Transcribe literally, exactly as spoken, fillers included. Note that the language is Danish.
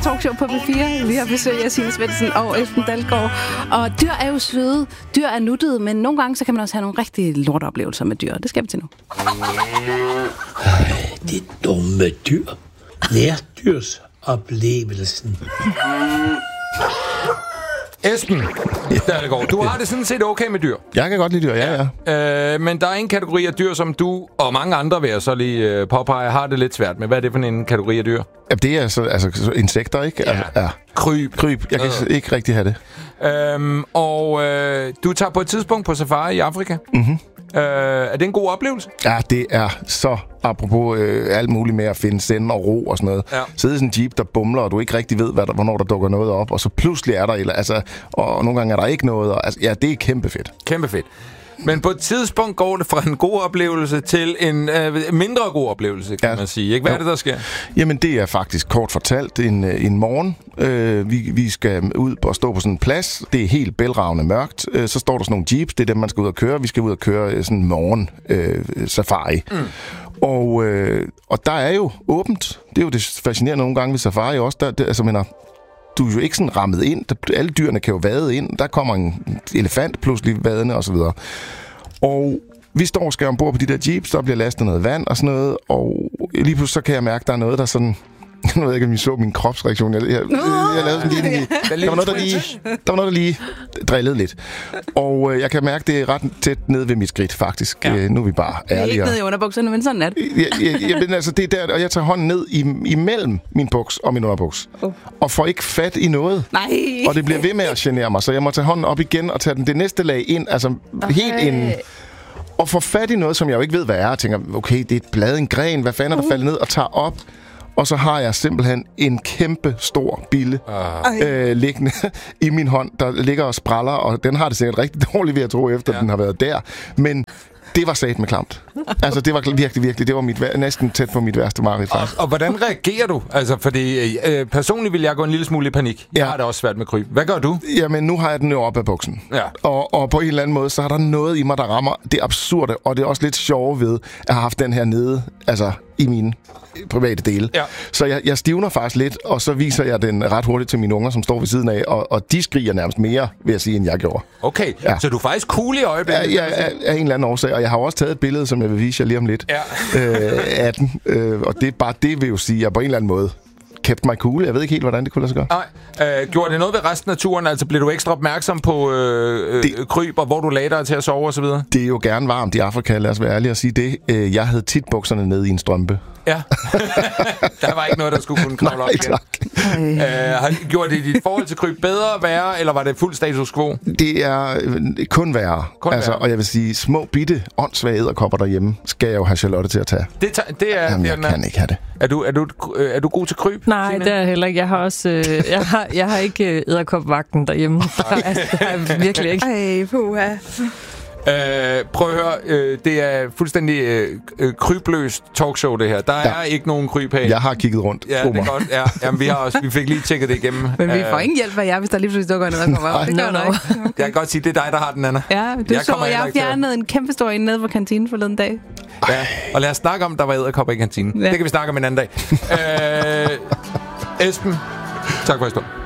Talkshow på P fire. Vi har besøg af Signe Svendsen og Esben Dalgaard. Og dyr er jo søde, dyr er nuttede, men nogle gange så kan man også have nogle rigtig lorteoplevelser med dyr. Det skal vi til nu. Ej, det dumme dyr. Nærdyrsoplevelsen. Esben Dalgaard, du har det sådan set okay med dyr. Jeg kan godt lide dyr, ja, ja. Øh, men der er en kategori af dyr, som du og mange andre, vil jeg så lige øh, påpege, har det lidt svært med. Hvad er det for en kategori af dyr? Ja, det er så, altså insekter, ikke? Ja. Altså, ja. Kryb. Kryb. Jeg kan øh. ikke rigtig have det. Øhm, og øh, du tager på et tidspunkt på safari i Afrika. Mhm. Øh, er det en god oplevelse? Ja, det er så apropos øh, alt muligt med at finde send og ro og sådan noget. Ja. Sidde i sådan en jeep, der bumler, og du ikke rigtig ved, hvad der, hvornår der dukker noget op, og så pludselig er der, eller, altså, og nogle gange er der ikke noget. Og, altså, ja, det er kæmpe fedt. Kæmpe fedt. Men på et tidspunkt går det fra en god oplevelse til en øh, mindre god oplevelse, kan ja. man sige. Ikke? Hvad jo. er det, der sker? Jamen, det er faktisk kort fortalt en, en morgen. Øh, vi, vi skal ud og stå på sådan en plads. Det er helt bælragende mørkt. Øh, så står der sådan nogle jeeps. Det er dem, man skal ud og køre. Vi skal ud og køre sådan en morgen øh, safari. Mm. Og, øh, og der er jo åbent. Det er jo det fascinerende nogle gange ved safari også. Der, det, altså, mener, du er jo ikke sådan rammet ind. Alle dyrene kan jo vade ind. Der kommer en elefant pludselig vadende og så videre. Og vi står og skal ombord på de der jeeps. Der bliver lastet noget vand og sådan noget. Og lige pludselig så kan jeg mærke, at der er noget, der sådan... Jeg ved ikke, om I så min kropsreaktion. Jeg, jeg, jeg, jeg lavede sådan lige... Der var noget, der lige, der var noget, der lige drillede lidt. Og øh, jeg kan mærke, det er ret tæt ned ved mit skridt, faktisk. Ja. Øh, nu er vi bare ærlige. Det er ikke ned i underbukserne, men sådan er det. Jeg, jeg, jeg, jeg, altså, det er der, og jeg tager hånden ned i, imellem min buks og min underbuks. Oh. Og får ikke fat i noget. Nej. Og det bliver ved med at genere mig, så jeg må tage hånden op igen og tage den det næste lag ind, altså okay. helt ind. Og få fat i noget, som jeg jo ikke ved, hvad er. Jeg tænker, okay, det er et blad, en gren, hvad fanden er der faldet ned? Og tager op. Og så har jeg simpelthen en kæmpe stor bille uh. øh, liggende i min hånd, der ligger og spræller, og den har det sikkert rigtig dårligt ved at tro, efter ja. den har været der. Men det var satme klamt. Altså, det var virkelig, virkelig, det var mit, næsten tæt på mit værste mareridt, faktisk. Og, og hvordan reagerer du? Altså, fordi øh, personligt vil jeg gå en lille smule i panik. Jeg ja. har det også svært med kryb. Hvad gør du? Jamen, nu har jeg den jo op af buksen. Ja. Og, og på en eller anden måde, så er der noget i mig, der rammer det absurde, og det er også lidt sjove ved, at have haft den her nede, altså i mine private dele. Ja. Så jeg, jeg stivner faktisk lidt, og så viser jeg den ret hurtigt til mine unger, som står ved siden af, og, og de skriger nærmest mere, vil jeg sige, end jeg gjorde. Okay, ja. Så du er faktisk cool i øjeblikket? Ja, ja, af, af en eller anden årsag, og jeg har også taget et billede, som jeg vil vise jer lige om lidt, ja. øh, af den, øh, og det er bare det, vil jo sige, at jeg på en eller anden måde kept mig cool. Jeg ved ikke helt, hvordan det kunne lade sig gøre. Nej. Øh, gjorde det noget ved resten af turen? Altså, blev du ekstra opmærksom på øh, det, kryb, og hvor du lagde dig til at sove og så videre? Det er jo gerne varmt i Afrika, lad os være ærlige og sige det. Øh, jeg havde tit bukserne nede i en strømpe. Ja. Der var ikke noget, der skulle kunne knavle op igen. Øh, har gjort det dit forhold til kryb bedre, værre, eller var det fuld status quo? Det er øh, kun værre. Kun altså, værre. Og jeg vil sige, små, bitte, åndssvage edderkopper derhjemme, skal jeg jo have Charlotte til at tage. Det, ta- det er... Jamen, jeg den er, kan ikke have det. Er du, er, du, er du god til kryb? Nej, Signe? Det er jeg heller ikke. Jeg har også... Øh, jeg, har, jeg har ikke edderkopvagten derhjemme. Der er, der er virkelig ikke. Ej, puha. Øh, prøv at høre, øh, det er fuldstændig øh, øh, krybløst talkshow, det her. Der er ja. ikke nogen kryb her. Jeg har kigget rundt. Ja, det er godt. Ja, jamen, vi, har også, vi fik lige tjekket det igennem. Men vi får ingen hjælp af jer, hvis der lige pludselig dukker noget, der kommer op. Det gør der ikke. Okay. Jeg kan godt sige, det er dig, der har den, Anna. Ja, du jeg så, jeg har fjernet en kæmpe stor en nede på kantinen forleden dag. Ja, og lad os snakke om, der var edderkopper i kantinen. Ja. Det kan vi snakke om en anden dag. øh, Esben, tak for i stund.